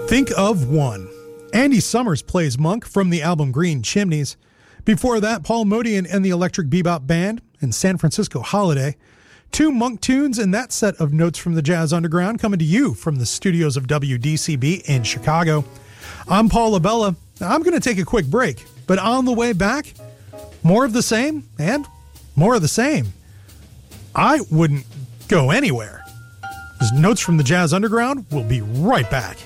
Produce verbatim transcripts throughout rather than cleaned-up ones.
Think of One. Andy Summers plays Monk from the album Green Chimneys. Before that, Paul Motian and the Electric Bebop Band and San Francisco Holiday. Two Monk tunes in that set of Notes from the Jazz Underground coming to you from the studios of W D C B in Chicago. I'm Paul Labella. I'm going to take a quick break, but on the way back, more of the same and more of the same. I wouldn't go anywhere. This Notes from the Jazz Underground will be right back.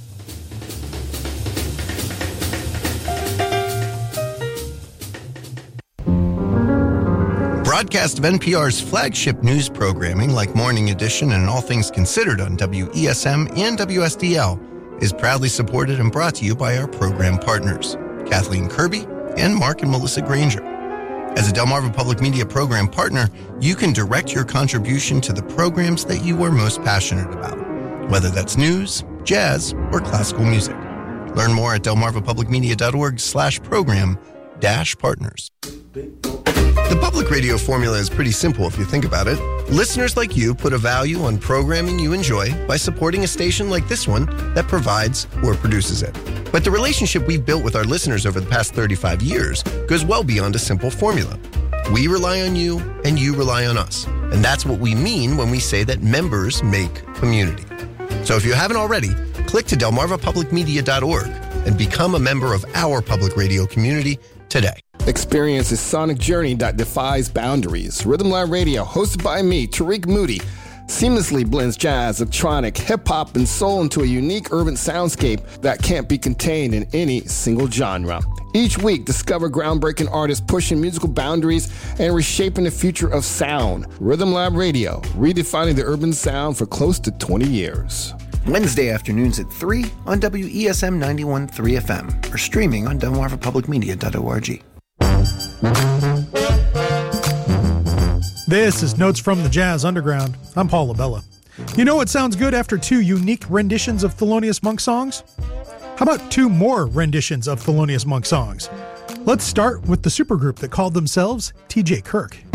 Broadcast of N P R's flagship news programming like Morning Edition and All Things Considered on W E S M and W S D L is proudly supported and brought to you by our program partners, Kathleen Kirby and Mark and Melissa Granger. As a Delmarva Public Media program partner, you can direct your contribution to the programs that you are most passionate about, whether that's news, jazz, or classical music. Learn more at delmarvapublicmedia.org slash program dash partners. The public radio formula is pretty simple if you think about it. Listeners like you put a value on programming you enjoy by supporting a station like this one that provides or produces it. But the relationship we've built with our listeners over the past thirty-five years goes well beyond a simple formula. We rely on you, and you rely on us. And that's what we mean when we say that members make community. So if you haven't already, click to delmarva public media dot org and become a member of our public radio community today. Experience a sonic journey that defies boundaries. Rhythm Lab Radio, hosted by me, Tariq Moody, seamlessly blends jazz, electronic, hip-hop, and soul into a unique urban soundscape that can't be contained in any single genre. Each week, discover groundbreaking artists pushing musical boundaries and reshaping the future of sound. Rhythm Lab Radio, redefining the urban sound for close to twenty years. Wednesday afternoons at three on W E S M ninety-one point three F M or streaming on delmarva public media dot org. This is Notes from the Jazz Underground. I'm Paul Labella. You know what sounds good after two unique renditions of Thelonious Monk songs? How about two more renditions of Thelonious Monk songs? Let's start with the supergroup that called themselves T J Kirk.